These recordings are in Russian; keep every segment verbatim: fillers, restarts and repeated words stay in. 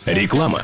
Реклама.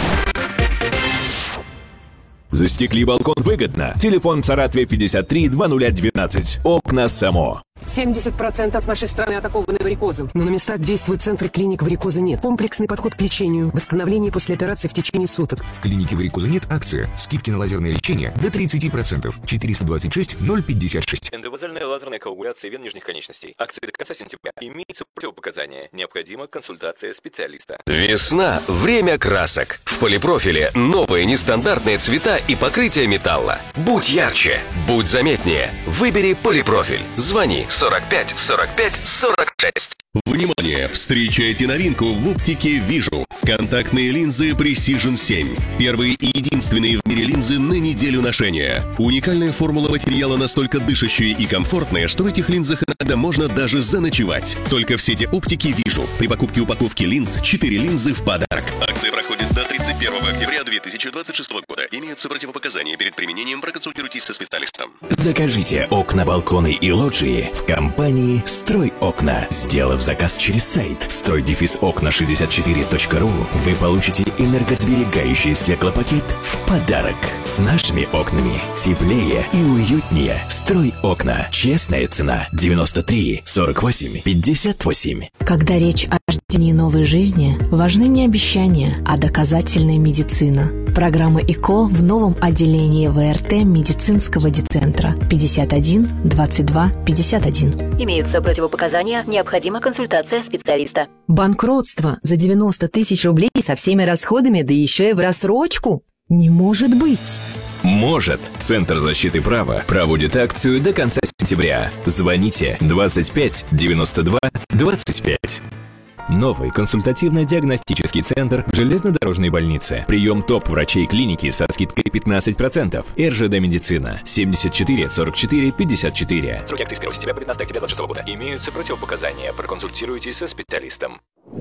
Застекли балкон выгодно. Телефон в Саратове пятьдесят три двадцать двенадцать. Окна САМО. семьдесят процентов нашей страны атакованы варикозом, но на местах действуют центры клиник варикоза нет. Комплексный подход к лечению, восстановление после операции в течение суток. В клинике варикоза нет акция. Скидки на лазерное лечение до тридцать процентов. четыреста двадцать шесть ноль пятьдесят шесть. Эндовазальная лазерная коагуляция вен нижних конечностей. Акции до конца сентября. Имеются противопоказания. Необходима консультация специалиста. Весна – время красок. В полипрофиле новые нестандартные цвета и покрытие металла. Будь ярче, будь заметнее. Выбери полипрофиль. Звони сорок пять сорок пять сорок шесть. Внимание! Встречайте новинку в оптике Вижу. Контактные линзы Precision семь. Первые и единственные в мире линзы на неделю ношения. Уникальная формула материала настолько дышащая и комфортная, что в этих линзах иногда можно даже заночевать. Только в сети оптики Вижу. При покупке упаковки линз четыре линзы в подарок. Акция проходит до тридцать первого октября две тысячи двадцать шестого года. Имеются противопоказания. Перед применением проконсультируйтесь со специалистом. Закажите окна, балконы и лоджии в компании «Строй окна». Сделав заказ через сайт строй окна шестьдесят четыре точка ру, вы получите энергосберегающий стеклопакет в подарок. С нашими окнами теплее и уютнее. «Строй окна». Честная цена девяносто три сорок восемь пятьдесят восемь. Когда речь о рождении новой жизни, важны не обещания, а доказательная медицина. Программа ИКО в новом отделении ВРТ медицинского дицентра пятьдесят один двадцать два пятьдесят один. Имеются противопоказания, необходима консультация специалиста. Банкротство за девяносто тысяч рублей со всеми расходами, да еще и в рассрочку? Не может быть! Может. Центр защиты права проводит акцию до конца сентября. Звоните двадцать пять девяносто два двадцать пять. Новый консультативно-диагностический центр в железнодорожной больнице. Прием топ-врачей клиники со скидкой пятнадцать процентов. эр жэ дэ медицина. семьдесят четыре сорок четыре пятьдесят четыре. Сроки акции с первого сентября по пятнадцатого октября двадцать шестого года. Имеются противопоказания. Проконсультируйтесь со специалистом.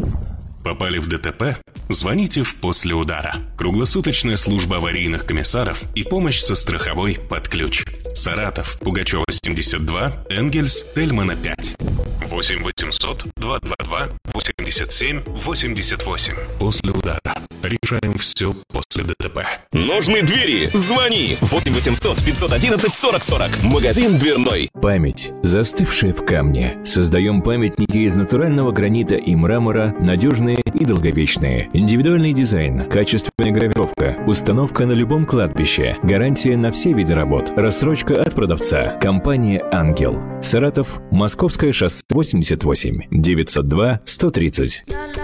Попали в ДТП? Звоните в «После удара». Круглосуточная служба аварийных комиссаров и помощь со страховой под ключ. Саратов, Пугачева семьдесят два, Энгельс, Тельмана пять. восемь восемьсот два два два восемьдесят семь восемьдесят восемь. «После удара». Решаем все после ДТП. Нужны двери? Звони! восемь восемьсот пятьсот одиннадцать сорок сорок. Магазин дверной. Память, застывшая в камне. Создаем памятники из натурального гранита и мрамора, надежные и долговечные. Индивидуальный дизайн, качественная гравировка, установка на любом кладбище, гарантия на все виды работ, рассрочка от продавца. Компания «Ангел». Саратов, Московское шоссе восемьдесят восемь, девятьсот два сто тридцать.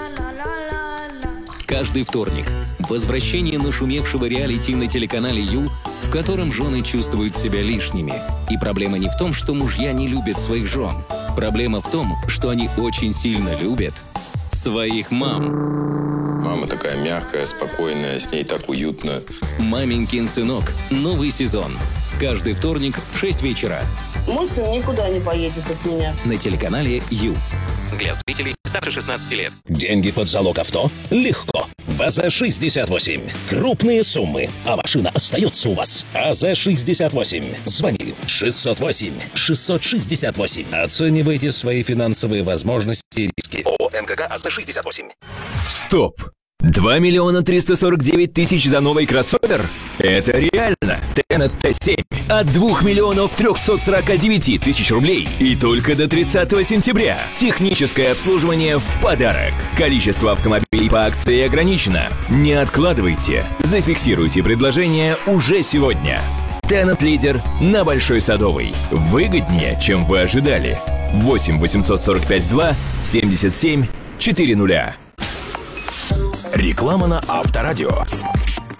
Каждый вторник возвращение нашумевшего реалити на телеканале Ю, в котором жены чувствуют себя лишними. И проблема не в том, что мужья не любят своих жен. Проблема в том, что они очень сильно любят своих мам. Мама такая мягкая, спокойная, с ней так уютно. «Маменькин сынок». Новый сезон. Каждый вторник в шесть вечера. Мой сын никуда не поедет от меня. На телеканале Ю. Для зрителей старше шестнадцати лет. Деньги под залог авто? Легко. ВАЗа шестьдесят восемь. Крупные суммы, а машина остается у вас. АЗ шестьдесят восемь. Звони шестьсот восемь шестьсот шестьдесят восемь. Оценивайте свои финансовые возможности и риски. ООО МКК АЗ шестьдесят восемь. Стоп! два миллиона триста сорок девять тысяч за новый кроссовер? Это реально! Тенет Т семь от двух миллионов трехсот сорока девяти тысяч рублей и только до тридцатого сентября. Техническое обслуживание в подарок. Количество автомобилей по акции ограничено. Не откладывайте. Зафиксируйте предложение уже сегодня. Тенет лидер на Большой Садовой. Выгоднее, чем вы ожидали. восемь восемьсот сорок пять два семьдесят семь четыре нуля. Реклама на Авторадио.